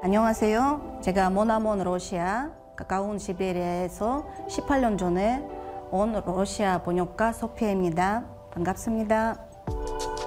안녕하세요. 제가 머나먼 러시아 가까운 시베리아에서 18년 전에 온 러시아 번역가 소피아입니다. 반갑습니다.